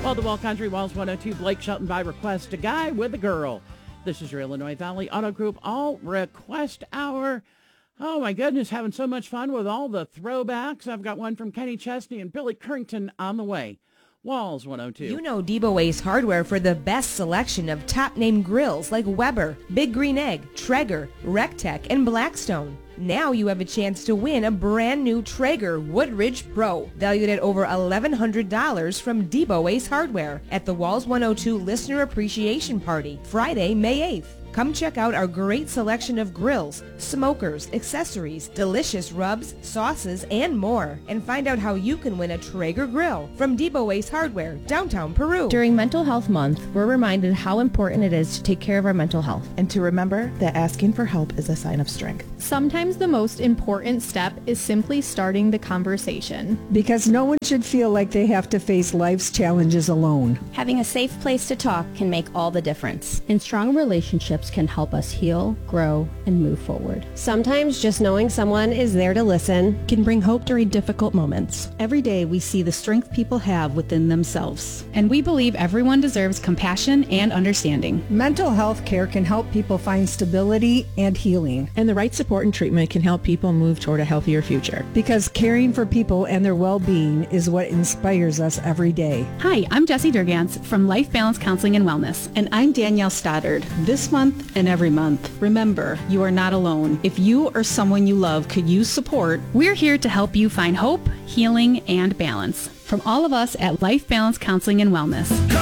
Well, the Wall Country Walls 102, Blake Shelton by request, a guy with a girl. This is your Illinois Valley Auto Group All Request Hour. Oh, my goodness, having so much fun with all the throwbacks. I've got one from Kenny Chesney and Billy Currington on the way. Walls 102. You know Debo Ace Hardware for the best selection of top-name grills like Weber, Big Green Egg, Traeger, Rectech, and Blackstone. Now you have a chance to win a brand new Traeger Woodridge Pro, valued at over $1,100 from Debo Ace Hardware at the Walls 102 Listener Appreciation Party, Friday, May 8th. Come check out our great selection of grills, smokers, accessories, delicious rubs, sauces, and more. And find out how you can win a Traeger grill from Debo Ace Hardware, downtown Peru. During Mental Health Month, we're reminded how important it is to take care of our mental health. And to remember that asking for help is a sign of strength. Sometimes the most important step is simply starting the conversation. Because no one should feel like they have to face life's challenges alone. Having a safe place to talk can make all the difference. And strong relationships can help us heal, grow, and move forward. Sometimes just knowing someone is there to listen can bring hope during difficult moments. Every day we see the strength people have within themselves. And we believe everyone deserves compassion and understanding. Mental health care can help people find stability and healing. And the right support and treatment can help people move toward a healthier future. Because caring for people and their well-being is what inspires us every day. Hi, I'm Jessie Durgans from Life Balance Counseling and Wellness. And I'm Danielle Stoddard. This month and every month, remember, you are not alone. If you or someone you love could use support, we're here to help you find hope, healing, and balance. From all of us at Life Balance Counseling and Wellness.